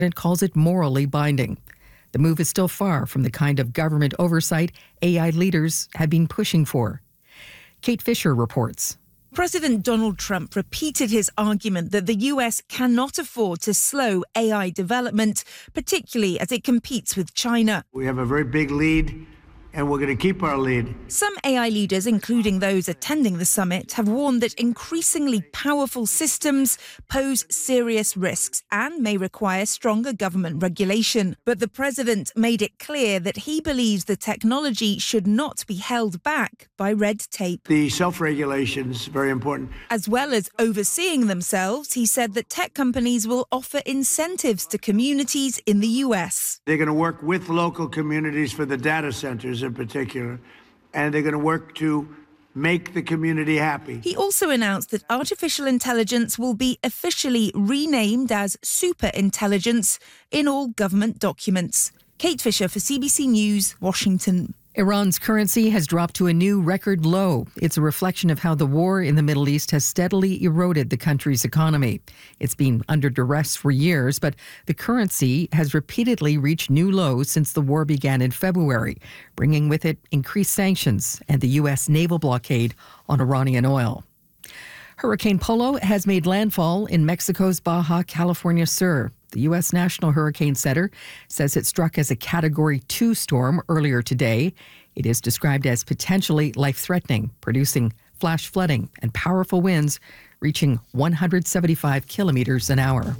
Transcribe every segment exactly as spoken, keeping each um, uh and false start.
It calls it morally binding. The move is still far from the kind of government oversight A I leaders have been pushing for. Kate Fisher reports. President Donald Trump repeated his argument that the U S cannot afford to slow A I development, particularly as it competes with China. We have a very big lead, and we're going to keep our lead. Some A I leaders, including those attending the summit, have warned that increasingly powerful systems pose serious risks and may require stronger government regulation. But the president made it clear that he believes the technology should not be held back by red tape. The self-regulation is very important. As well as overseeing themselves, he said that tech companies will offer incentives to communities in the U S. They're going to work with local communities for the data centers in particular, and they're going to work to make the community happy. He also announced that artificial intelligence will be officially renamed as superintelligence in all government documents. Kate Fisher for C B C News, Washington. Iran's currency has dropped to a new record low. It's a reflection of how the war in the Middle East has steadily eroded the country's economy. It's been under duress for years, but the currency has repeatedly reached new lows since the war began in February, bringing with it increased sanctions and the U S naval blockade on Iranian oil. Hurricane Polo has made landfall in Mexico's Baja California Sur. The U S National Hurricane Center says it struck as a Category two storm earlier today. It is described as potentially life-threatening, producing flash flooding and powerful winds reaching one hundred seventy-five kilometers an hour.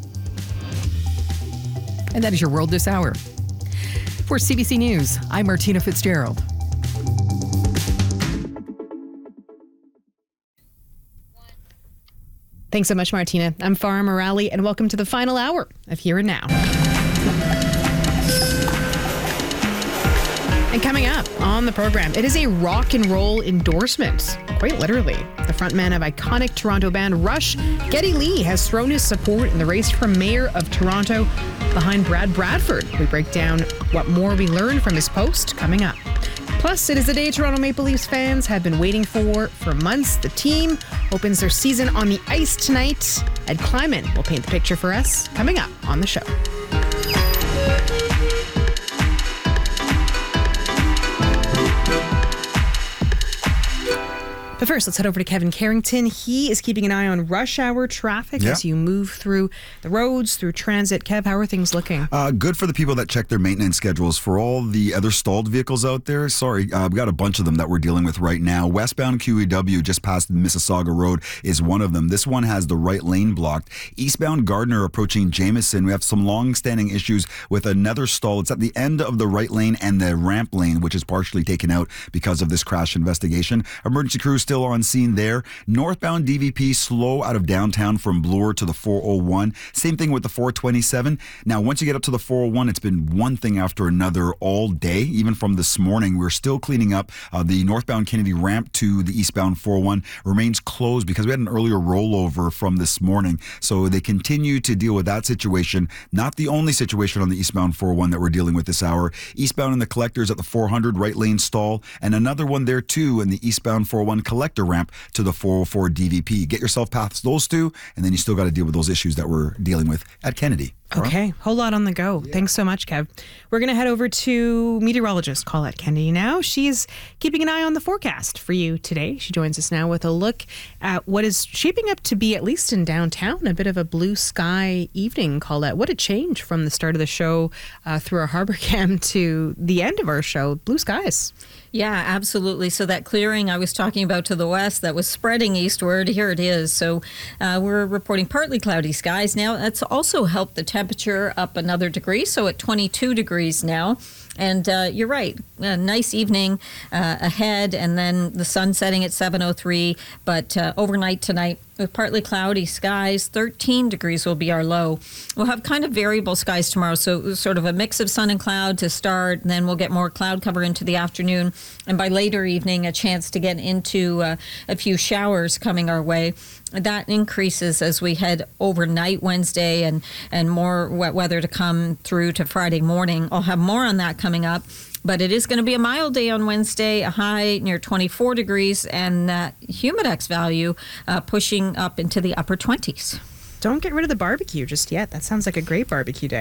And that is your World This Hour. For C B C News, I'm Martina Fitzgerald. Thanks so much, Martina. I'm Farah Morali, and welcome to the final hour of Here and Now. And coming up on the program, it is a rock and roll endorsement, quite literally. The frontman of iconic Toronto band Rush, Geddy Lee, has thrown his support in the race for mayor of Toronto behind Brad Bradford. We break down what more we learned from his post coming up. Plus, it is the day Toronto Maple Leafs fans have been waiting for for months. The team opens their season on the ice tonight. Ed Kleiman will paint the picture for us coming up on the show. But first, let's head over to Kevin Carrington. He is keeping an eye on rush hour traffic yeah. as you move through the roads, through transit. Kev, how are things looking? Uh, good for the people that check their maintenance schedules. For all the other stalled vehicles out there, sorry, uh, we got a bunch of them that we're dealing with right now. Westbound Q E W just past Mississauga Road is one of them. This one has the right lane blocked. Eastbound Gardner approaching Jameson, we have some long-standing issues with another stall. It's at the end of the right lane and the ramp lane, which is partially taken out because of this crash investigation. Emergency crews still on scene there. Northbound D V P slow out of downtown from Bloor to the four oh one. Same thing with the four twenty-seven. Now, once you get up to the four oh one, it's been one thing after another all day. Even from this morning, we're still cleaning up. Uh, the northbound Kennedy ramp to the eastbound four oh one remains closed because we had an earlier rollover from this morning. So they continue to deal with that situation. Not the only situation on the eastbound four oh one that we're dealing with this hour. Eastbound in the collectors at the four hundred right lane stall, and another one there too in the eastbound four oh one collector ramp to the four oh four D V P. Get yourself past those two, and then you still got to deal with those issues that we're dealing with at Kennedy. Okay, whole lot on the go. Yeah. Thanks so much, Kev. We're going to head over to meteorologist Colette Kennedy now. She's keeping an eye on the forecast for you today. She joins us now with a look at what is shaping up to be, at least in downtown, a bit of a blue sky evening, Colette. What a change from the start of the show uh, through our harbor cam to the end of our show. Blue skies. Yeah, absolutely. So that clearing I was talking about to the west that was spreading eastward, here it is. So uh, we're reporting partly cloudy skies now. That's also helped the temperature up another degree, so at twenty-two degrees now. And uh, you're right, a nice evening uh, ahead, and then the sun setting at seven oh three. But uh, overnight tonight, with partly cloudy skies, thirteen degrees will be our low. We'll have kind of variable skies tomorrow, so sort of a mix of sun and cloud to start, and then we'll get more cloud cover into the afternoon. And by later evening, a chance to get into uh, a few showers coming our way. That increases as we head overnight Wednesday, and, and more wet weather to come through to Friday morning. I'll have more on that coming up. But it is going to be a mild day on Wednesday, a high near twenty-four degrees, and that humidex value uh, pushing up into the upper twenties. Don't get rid of the barbecue just yet. That sounds like a great barbecue day.